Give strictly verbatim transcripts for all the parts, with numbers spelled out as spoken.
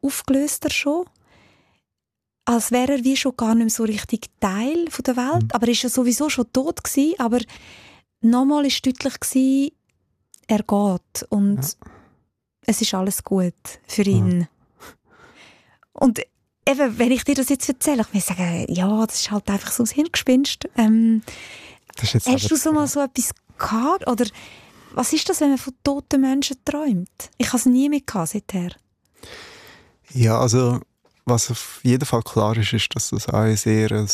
aufgelöster schon. Als wäre er wie schon gar nicht mehr so richtig Teil von der Welt. Mhm. Aber er war ja sowieso schon tot gewesen. Aber nochmal war deutlich gewesen, er geht. Und ja. es ist alles gut für ihn. Ja. Und eben, wenn ich dir das jetzt erzähle, ich muss sagen, ja, das ist halt einfach so ein Hirngespinst. Ähm, das ist hast du so mal so etwas gehabt? Oder was ist das, wenn man von toten Menschen träumt? Ich habe es nie mehr gehabt seither. Ja, also was auf jeden Fall klar ist, ist, dass das auch ein sehr ein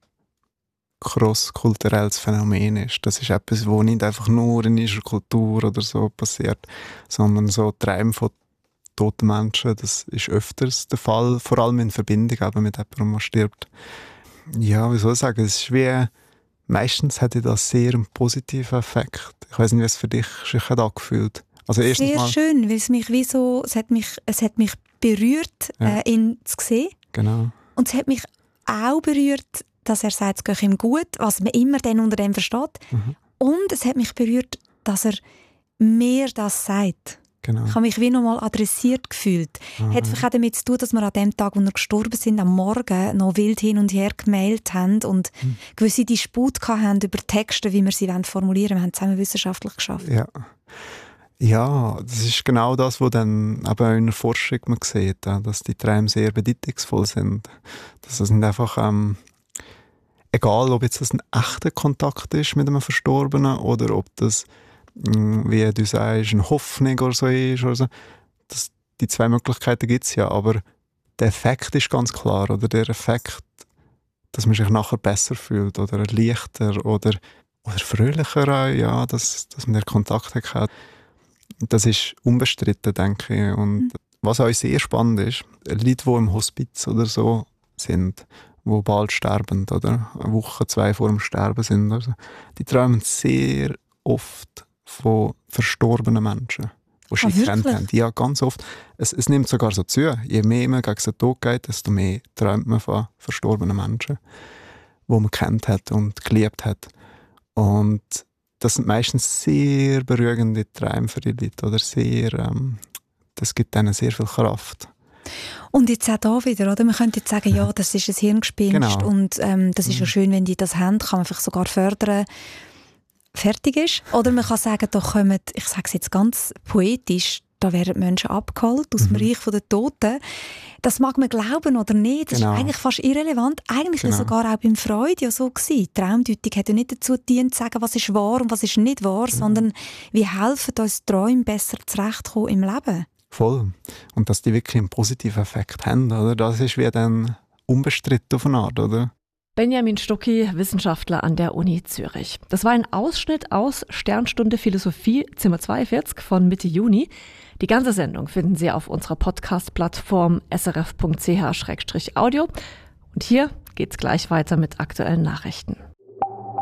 cross-kulturelles Phänomen ist. Das ist etwas, das nicht einfach nur in unserer Kultur oder so passiert, sondern so Träume von toten Menschen, das ist öfters der Fall, vor allem in Verbindung eben mit jemandem, der stirbt. Ja, wie soll ich sagen, es ist wie, meistens hatte das sehr einen positiven Effekt. Ich weiß nicht, wie es für dich sich hat angefühlt. Also sehr mal, schön, weil es mich wie so, es hat mich, es hat mich berührt, ja. äh, ihn zu sehen. Genau. Und es hat mich auch berührt, dass er sagt, es geht ihm gut, was man immer dann unter dem versteht. Mhm. Und es hat mich berührt, dass er mir das sagt. Genau. Ich habe mich wie nochmal adressiert gefühlt. Mhm. Hat vielleicht auch damit zu tun, dass wir an dem Tag, wo wir gestorben sind, am Morgen noch wild hin und her gemailt haben und mhm. gewisse Dispute hatten über Texte, wie wir sie formulieren wollen. Wir haben zusammen wissenschaftlich geschafft. Ja. Ja, das ist genau das, was dann eben in der Forschung man sieht, dass die Träume sehr bedeutungsvoll sind. Dass das nicht einfach, ähm, egal ob jetzt das ein echter Kontakt ist mit einem Verstorbenen oder ob das, mh, wie du sagst, eine Hoffnung oder so ist. Oder so. Das, die zwei Möglichkeiten gibt es ja, aber der Effekt ist ganz klar. Oder der Effekt, dass man sich nachher besser fühlt oder leichter oder, oder fröhlicher auch, ja, dass, dass man den Kontakt hat. Das ist unbestritten, denke ich. Und mhm. was auch sehr spannend ist, Leute, die im Hospiz oder so sind, die bald sterben, oder eine Woche, zwei vor dem Sterben sind, also, die träumen sehr oft von verstorbenen Menschen, die sie ah, kennt haben. Ja, ganz oft. Es, es nimmt sogar so zu. Je mehr man gegen den Tod geht, desto mehr träumt man von verstorbenen Menschen, die man kennt hat und geliebt hat. Und das sind meistens sehr beruhigende Träume für die Leute. Oder sehr, ähm, das gibt ihnen sehr viel Kraft. Und jetzt auch da wieder, oder? Man könnte jetzt sagen, ja, das ist ein Hirngespinst genau. und ähm, das ist ja schön, wenn die das haben, kann man vielleicht sogar fördern, fertig ist. Oder man kann sagen, da kommen, ich sage es jetzt ganz poetisch, da werden Menschen abgeholt aus dem mhm. Reich der Toten. Das mag man glauben oder nicht, das genau. ist eigentlich fast irrelevant. Eigentlich genau. war sogar auch beim Freud ja so gewesen. Die Traumdeutung hat ja nicht dazu gedient, zu sagen, was ist wahr und was ist nicht wahr, genau. sondern wie helfen uns Träume besser zurechtkommen im Leben. Voll. Und dass die wirklich einen positiven Effekt haben, oder? Das ist wie dann unbestritten auf eine Art, oder? Benjamin Stucki, Wissenschaftler an der Uni Zürich. Das war ein Ausschnitt aus Sternstunde Philosophie, Zimmer zweiundvierzig von Mitte Juni. Die ganze Sendung finden Sie auf unserer Podcast-Plattform s r f punkt c h slash audio. Und hier geht's gleich weiter mit aktuellen Nachrichten.